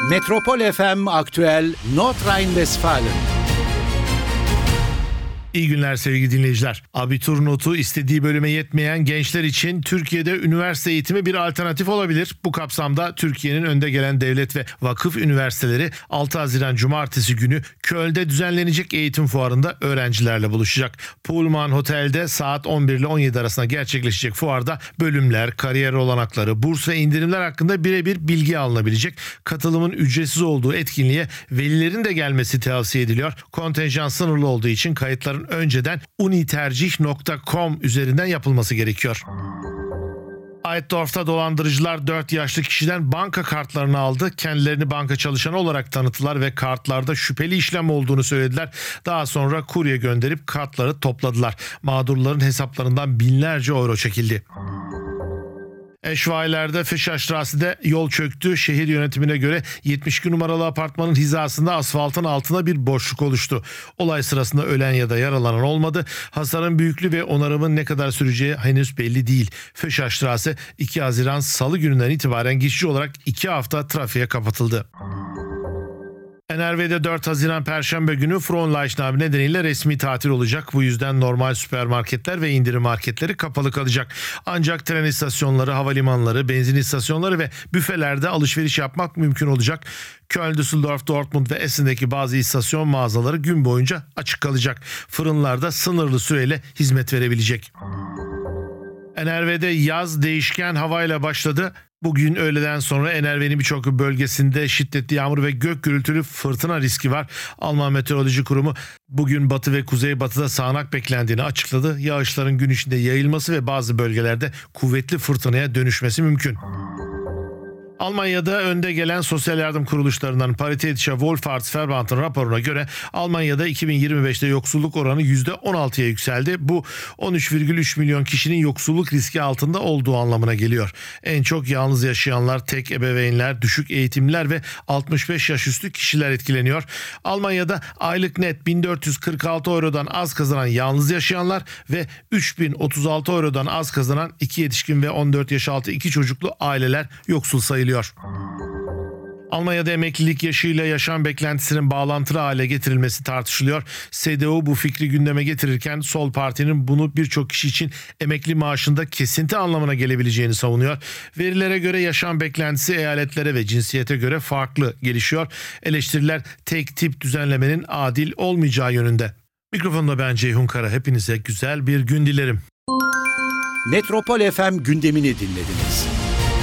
Metropol FM Aktüel Nordrhein-Westfalen. İyi günler sevgili dinleyiciler. Abitur notu istediği bölüme yetmeyen gençler için Türkiye'de üniversite eğitimi bir alternatif olabilir. Bu kapsamda Türkiye'nin önde gelen devlet ve vakıf üniversiteleri 6 Haziran Cumartesi günü Köln'de düzenlenecek eğitim fuarında öğrencilerle buluşacak. Pullman Hotel'de saat 11 ile 17 arasında gerçekleşecek fuarda bölümler, kariyer olanakları, burs ve indirimler hakkında birebir bilgi alınabilecek. Katılımın ücretsiz olduğu etkinliğe velilerin de gelmesi tavsiye ediliyor. Kontenjan sınırlı olduğu için kayıtların önceden unitercih.com üzerinden yapılması gerekiyor. Altdorf'ta dolandırıcılar 4 yaşlı kişiden banka kartlarını aldı. Kendilerini banka çalışanı olarak tanıttılar ve kartlarda şüpheli işlem olduğunu söylediler. Daha sonra kurye gönderip kartları topladılar. Mağdurların hesaplarından binlerce euro çekildi. Eşvailer'de Fischerstrasse'de yol çöktü. Şehir yönetimine göre 72 numaralı apartmanın hizasında asfaltın altına bir boşluk oluştu. Olay sırasında ölen ya da yaralanan olmadı. Hasarın büyüklüğü ve onarımın ne kadar süreceği henüz belli değil. Fischerstrasse 2 Haziran Salı gününden itibaren geçici olarak 2 hafta trafiğe kapatıldı. NRW'de 4 Haziran Perşembe günü Fronleichnam nedeniyle resmi tatil olacak. Bu yüzden normal süpermarketler ve indirim marketleri kapalı kalacak. Ancak tren istasyonları, havalimanları, benzin istasyonları ve büfelerde alışveriş yapmak mümkün olacak. Köln, Düsseldorf, Dortmund ve Essen'deki bazı istasyon mağazaları gün boyunca açık kalacak. Fırınlarda sınırlı süreyle hizmet verebilecek. NRW'de yaz değişken havayla başladı. Bugün öğleden sonra NRW'nin birçok bölgesinde şiddetli yağmur ve gök gürültülü fırtına riski var. Alman Meteoroloji Kurumu bugün batı ve kuzeybatıda sağanak beklendiğini açıkladı. Yağışların gün içinde yayılması ve bazı bölgelerde kuvvetli fırtınaya dönüşmesi mümkün. Almanya'da önde gelen sosyal yardım kuruluşlarından Paritätischer Wohlfahrtsverband'ın raporuna göre Almanya'da 2025'te yoksulluk oranı %16'ya yükseldi. Bu 13,3 milyon kişinin yoksulluk riski altında olduğu anlamına geliyor. En çok yalnız yaşayanlar, tek ebeveynler, düşük eğitimliler ve 65 yaş üstü kişiler etkileniyor. Almanya'da aylık net 1446 eurodan az kazanan yalnız yaşayanlar ve 3036 eurodan az kazanan 2 yetişkin ve 14 yaş altı 2 çocuklu aileler yoksul sayılıyor. Almanya'da emeklilik yaşıyla yaşam beklentisinin bağlantılı hale getirilmesi tartışılıyor. CDU bu fikri gündeme getirirken Sol Parti'nin bunu birçok kişi için emekli maaşında kesinti anlamına gelebileceğini savunuyor. Verilere göre yaşam beklentisi eyaletlere ve cinsiyete göre farklı gelişiyor. Eleştiriler tek tip düzenlemenin adil olmayacağı yönünde. Mikrofonda ben Ceyhun Kara. Hepinize güzel bir gün dilerim. Metropol FM gündemini dinlediniz.